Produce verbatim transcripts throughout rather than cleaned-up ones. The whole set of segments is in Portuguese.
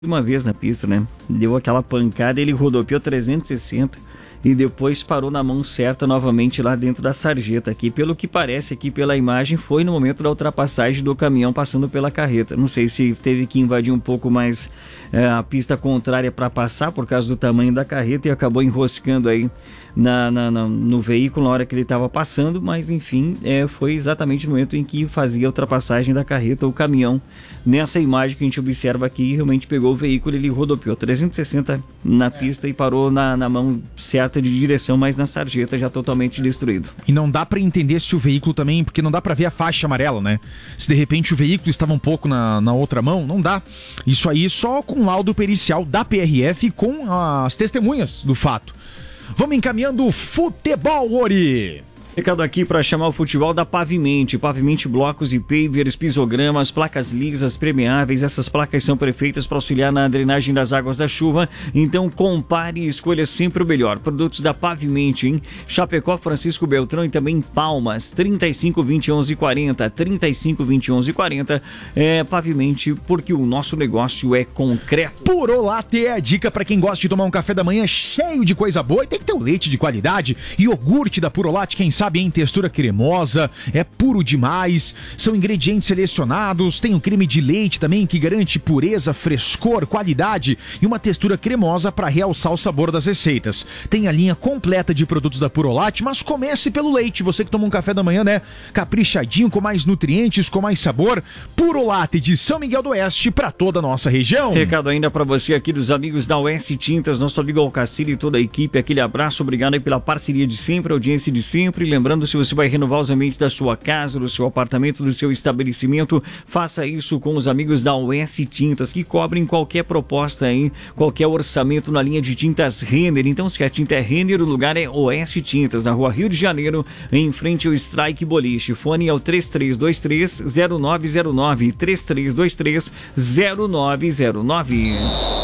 uma vez na pista, né? Deu aquela pancada, ele rodopiou trezentos e sessenta e depois parou na mão certa novamente lá dentro da sarjeta aqui. Pelo que parece aqui pela imagem, foi no momento da ultrapassagem do caminhão passando pela carreta. Não sei se teve que invadir um pouco mais é, a pista contrária para passar por causa do tamanho da carreta e acabou enroscando aí na, na, na, no veículo na hora que ele estava passando, mas enfim, é, foi exatamente no momento em que fazia a ultrapassagem da carreta, o caminhão. Nessa imagem que a gente observa aqui, realmente pegou o veículo, ele rodopiou trezentos e sessenta na pista e parou na, na mão certa de direção, mas na sarjeta já totalmente destruído. E não dá pra entender se o veículo também, porque não dá pra ver a faixa amarela, né? Se de repente o veículo estava um pouco na, na outra mão, não dá. Isso aí só com o laudo pericial da P R F e com as testemunhas do fato. Vamos encaminhando o futebol, Ori! Recado aqui para chamar o futebol da Pavimente. Pavimente, blocos e pavers, pisogramas, placas lisas, permeáveis. Essas placas são perfeitas para auxiliar na drenagem das águas da chuva. Então compare e escolha sempre o melhor. Produtos da Pavimente, hein? Chapecó, Francisco Beltrão e também Palmas. trinta e cinco, vinte e onze, quarenta. trinta e cinco, vinte e onze, quarenta. É Pavimente, porque o nosso negócio é concreto. Purolate é a dica para quem gosta de tomar um café da manhã cheio de coisa boa. E tem que ter o leite de qualidade. Iogurte da Purolate, quem sabe em textura cremosa, é puro demais, são ingredientes selecionados, tem o creme de leite também que garante pureza, frescor, qualidade e uma textura cremosa para realçar o sabor das receitas. Tem a linha completa de produtos da Purolate, mas comece pelo leite, você que toma um café da manhã, né? Caprichadinho, com mais nutrientes, com mais sabor. Purolate de São Miguel do Oeste para toda a nossa região. Recado ainda para você aqui dos amigos da Oeste Tintas, nosso amigo Alcacir e toda a equipe, aquele abraço, obrigado aí pela parceria de sempre, audiência de sempre. Lembrando, se você vai renovar os ambientes da sua casa, do seu apartamento, do seu estabelecimento, faça isso com os amigos da O S Tintas, que cobrem qualquer proposta aí, qualquer orçamento na linha de tintas Renner. Então, se a tinta é Renner, o lugar é O S Tintas, na rua Rio de Janeiro, em frente ao Strike Boliche. Fone é o três três dois três, zero nove zero nove, três três dois três, zero nove zero nove.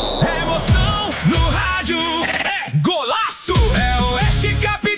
Emoção no rádio, é golaço, é Oeste Capital.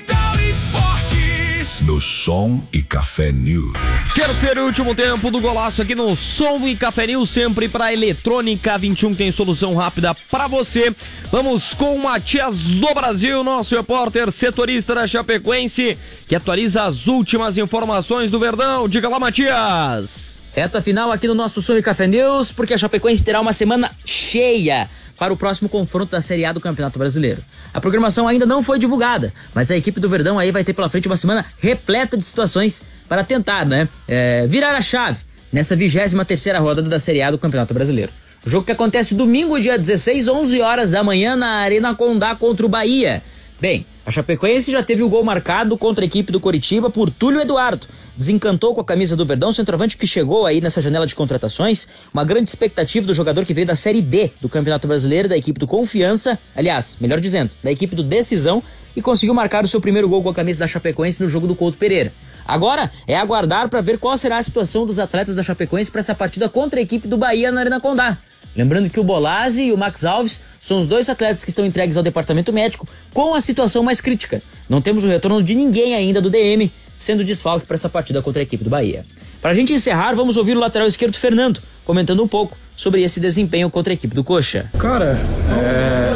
No Som e Café News. Terceiro e último tempo do golaço aqui no Som e Café News, sempre para Eletrônica vinte e um, tem solução rápida para você. Vamos com o Matias do Brasil, nosso repórter setorista da Chapecoense, que atualiza as últimas informações do Verdão. Diga lá, Matias. Reta final aqui no nosso Som e Café News, porque a Chapecoense terá uma semana cheia para o próximo confronto da Série A do Campeonato Brasileiro. A programação ainda não foi divulgada, mas a equipe do Verdão aí vai ter pela frente uma semana repleta de situações para tentar, né, é, virar a chave nessa vigésima terceira rodada da Série A do Campeonato Brasileiro. O jogo que acontece domingo, dia dezesseis, onze horas da manhã, na Arena Condá contra o Bahia. Bem, a Chapecoense já teve o gol marcado contra a equipe do Coritiba por Túlio Eduardo. Desencantou com a camisa do Verdão, centroavante que chegou aí nessa janela de contratações. Uma grande expectativa do jogador que veio da Série D do Campeonato Brasileiro, da equipe do Confiança, aliás, melhor dizendo, da equipe do Decisão, e conseguiu marcar o seu primeiro gol com a camisa da Chapecoense no jogo do Couto Pereira. Agora é aguardar para ver qual será a situação dos atletas da Chapecoense para essa partida contra a equipe do Bahia na Arena Condá. Lembrando que o Bolazzi e o Max Alves são os dois atletas que estão entregues ao departamento médico com a situação mais crítica. Não temos o retorno de ninguém ainda do D M, sendo desfalque para essa partida contra a equipe do Bahia. Para a gente encerrar, vamos ouvir o lateral esquerdo Fernando, comentando um pouco sobre esse desempenho contra a equipe do Coxa. Cara, é...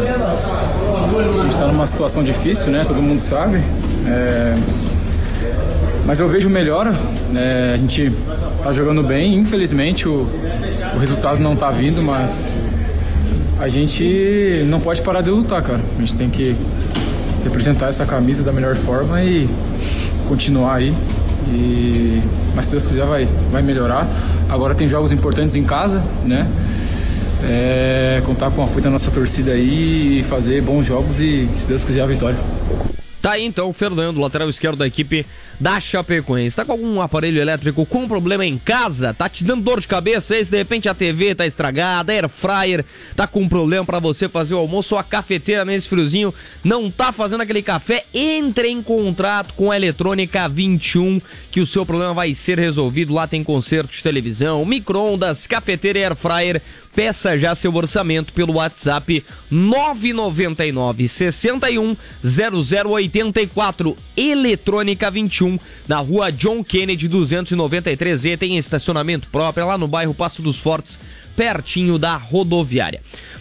a gente está numa situação difícil, né? Todo mundo sabe. É... Mas eu vejo melhora. É... A gente tá jogando bem. Infelizmente o, o resultado não tá vindo, mas a gente não pode parar de lutar, cara. A gente tem que representar essa camisa da melhor forma e continuar aí. E... Mas se Deus quiser vai, vai melhorar. Agora tem jogos importantes em casa, né? É... Contar com o apoio da nossa torcida aí e fazer bons jogos e, se Deus quiser, a vitória. Tá aí então o Fernando, lateral esquerdo da equipe da Chapecoense. Tá com algum aparelho elétrico com problema em casa? Tá te dando dor de cabeça aí? Se de repente a T V tá estragada, a Air Fryer tá com um problema pra você fazer o almoço, ou a cafeteira nesse friozinho não tá fazendo aquele café, entre em contrato com a Eletrônica vinte e um, que o seu problema vai ser resolvido. Lá tem conserto de televisão, micro-ondas, cafeteira e Air Fryer. Peça já seu orçamento pelo WhatsApp nove nove nove, seis um, zero zero oito quatro. Eletrônica vinte e um, na rua John Kennedy duzentos e noventa e três E. Tem estacionamento próprio lá no bairro Passo dos Fortes. pertinho da rodoviária.